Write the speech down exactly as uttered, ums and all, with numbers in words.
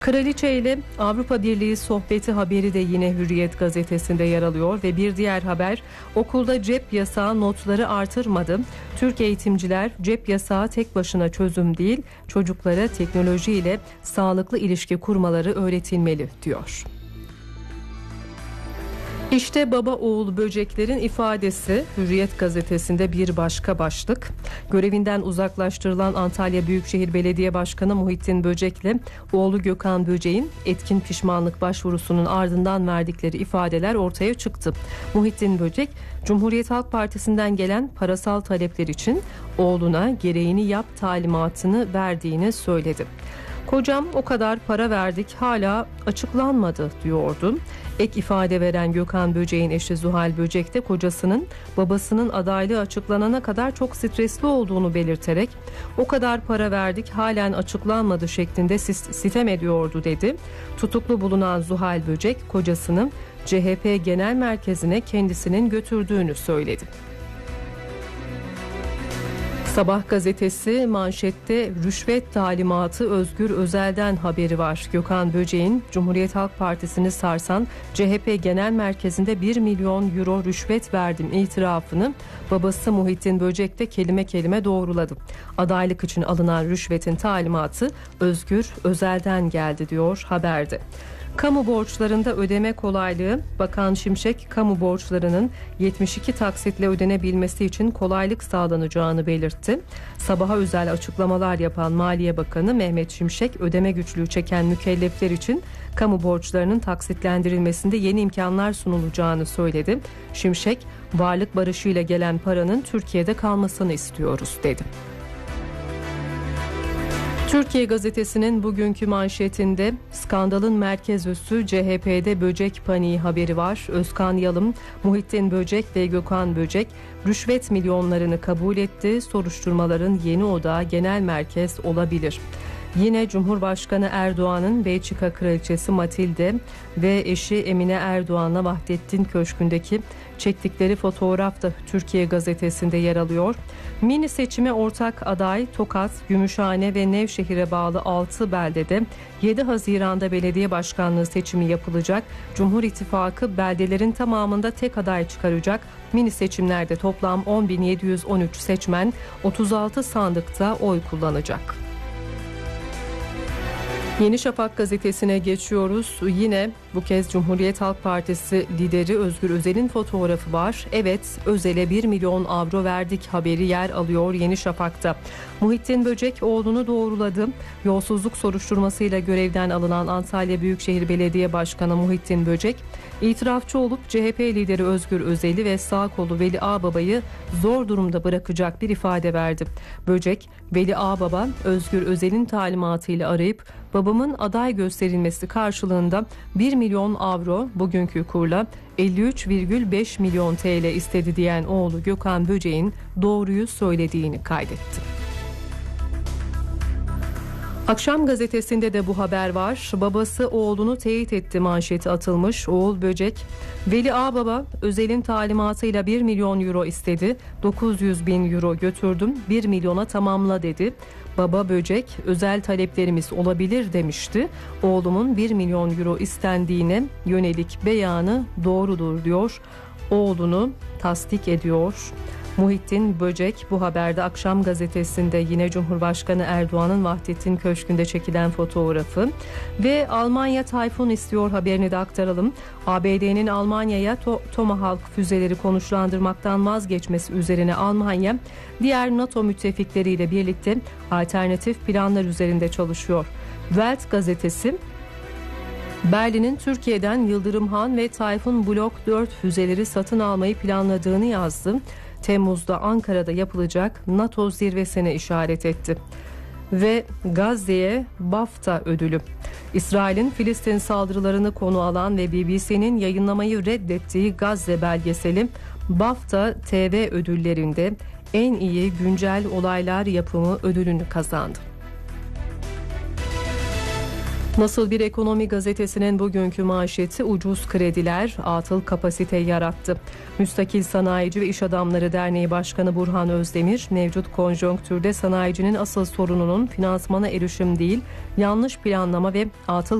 Kraliçe ile Avrupa Birliği sohbeti haberi de yine Hürriyet gazetesinde yer alıyor ve bir diğer haber, okulda cep yasağı notları artırmadı. Türk eğitimciler cep yasağı tek başına çözüm değil, çocuklara teknoloji ile sağlıklı ilişki kurmaları öğretilmeli diyor. İşte baba oğul böceklerin ifadesi Hürriyet gazetesinde bir başka başlık. Görevinden uzaklaştırılan Antalya Büyükşehir Belediye Başkanı Muhittin Böcek'le oğlu Gökhan Böcek'in etkin pişmanlık başvurusunun ardından verdikleri ifadeler ortaya çıktı. Muhittin Böcek, Cumhuriyet Halk Partisi'nden gelen parasal talepler için oğluna gereğini yap talimatını verdiğini söyledi. Kocam o kadar para verdik hala açıklanmadı diyordu. Ek ifade veren Gökhan Böcek'in eşi Zuhal Böcek de kocasının babasının adaylığı açıklanana kadar çok stresli olduğunu belirterek o kadar para verdik halen açıklanmadı şeklinde sitem ediyordu dedi. Tutuklu bulunan Zuhal Böcek kocasını C H P Genel Merkezi'ne kendisinin götürdüğünü söyledi. Sabah gazetesi manşette rüşvet talimatı Özgür Özel'den haberi var. Gökhan Böcek'in Cumhuriyet Halk Partisi'ni sarsan C H P Genel Merkezi'nde bir milyon euro rüşvet verdim itirafını babası Muhittin Böcek de kelime kelime doğruladı. Adaylık için alınan rüşvetin talimatı Özgür Özel'den geldi diyor haberde. Kamu borçlarında ödeme kolaylığı, Bakan Şimşek kamu borçlarının yetmiş iki taksitle ödenebilmesi için kolaylık sağlanacağını belirtti. Sabaha özel açıklamalar yapan Maliye Bakanı Mehmet Şimşek ödeme güçlüğü çeken mükellefler için kamu borçlarının taksitlendirilmesinde yeni imkanlar sunulacağını söyledi. Şimşek, varlık barışıyla gelen paranın Türkiye'de kalmasını istiyoruz dedi. Türkiye Gazetesi'nin bugünkü manşetinde skandalın merkez üssü C H P'de böcek paniği haberi var. Özkan Yalım, Muhittin Böcek ve Gökhan Böcek rüşvet milyonlarını kabul etti. Soruşturmaların yeni odağı genel merkez olabilir. Yine Cumhurbaşkanı Erdoğan'ın Belçika Kraliçesi Matilde ve eşi Emine Erdoğan'la Vahdettin Köşkü'ndeki çektikleri fotoğraf da Türkiye Gazetesi'nde yer alıyor. Mini seçime ortak aday Tokat, Gümüşhane ve Nevşehir'e bağlı altı beldede yedi Haziran'da belediye başkanlığı seçimi yapılacak. Cumhur İttifakı beldelerin tamamında tek aday çıkaracak. Mini seçimlerde toplam on bin yedi yüz on üç seçmen otuz altı sandıkta oy kullanacak. Yeni Şafak gazetesine geçiyoruz. Yine bu kez Cumhuriyet Halk Partisi lideri Özgür Özel'in fotoğrafı var. Evet, Özel'e bir milyon avro verdik haberi yer alıyor Yeni Şafak'ta. Muhittin Böcek oğlunu doğruladı. Yolsuzluk soruşturmasıyla görevden alınan Antalya Büyükşehir Belediye Başkanı Muhittin Böcek, itirafçı olup C H P lideri Özgür Özel'i ve sağ kolu Veli Ağbaba'yı zor durumda bırakacak bir ifade verdi. Böcek, Veli Ağbaba Özgür Özel'in talimatıyla arayıp babamın aday gösterilmesi karşılığında bir milyon avro bugünkü kurla elli üç virgül beş milyon T L istedi diyen oğlu Gökhan Böcek'in doğruyu söylediğini kaydetti. Akşam gazetesinde de bu haber var. Babası oğlunu teyit etti manşeti atılmış. Oğul Böcek, Veli Ağbaba Özel'in talimatıyla bir milyon euro istedi. dokuz yüz bin euro götürdüm. bir milyona tamamla dedi. Baba Böcek, özel taleplerimiz olabilir demişti. Oğlumun bir milyon euro istendiğine yönelik beyanı doğrudur diyor. Oğlunu tasdik ediyor. Muhittin Böcek bu haberde Akşam gazetesinde yine Cumhurbaşkanı Erdoğan'ın Vahdettin Köşkü'nde çekilen fotoğrafı ve Almanya Tayfun istiyor haberini de aktaralım. A B D'nin Almanya'ya to- Tomahawk füzeleri konuşlandırmaktan vazgeçmesi üzerine Almanya diğer NATO müttefikleriyle birlikte alternatif planlar üzerinde çalışıyor. Welt gazetesi Berlin'in Türkiye'den Yıldırım Han ve Tayfun Blok dört füzeleri satın almayı planladığını yazdı. Temmuz'da Ankara'da yapılacak NATO zirvesine işaret etti. Ve Gazze'ye BAFTA ödülü. İsrail'in Filistin saldırılarını konu alan ve B B C'nin yayınlamayı reddettiği Gazze belgeseli BAFTA T V ödüllerinde en iyi güncel olaylar yapımı ödülünü kazandı. Nasıl bir ekonomi gazetesinin bugünkü manşeti ucuz krediler atıl kapasite yarattı. Müstakil Sanayici ve İş Adamları Derneği Başkanı Burhan Özdemir, mevcut konjonktürde sanayicinin asıl sorununun finansmana erişim değil, yanlış planlama ve atıl